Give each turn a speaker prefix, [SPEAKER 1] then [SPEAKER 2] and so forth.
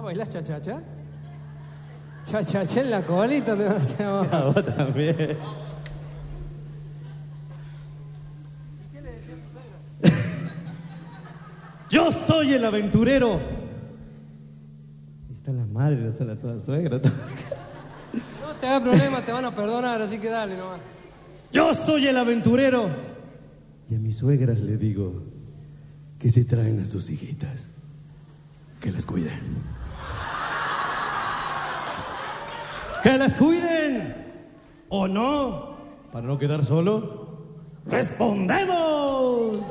[SPEAKER 1] bailas cha-cha-cha? Cha-cha-cha en la colita te van a hacer a vos.
[SPEAKER 2] A vos también. Yo soy el aventurero. Ahí están las madres, no son las suegras.
[SPEAKER 1] No te hagas problema, te van a perdonar, así que dale nomás.
[SPEAKER 2] Yo soy el aventurero. Y a mis suegras le digo que si traen a sus hijitas, que las cuiden. ¡Que las cuiden! ¿O no? Para no quedar solo, ¡respondemos!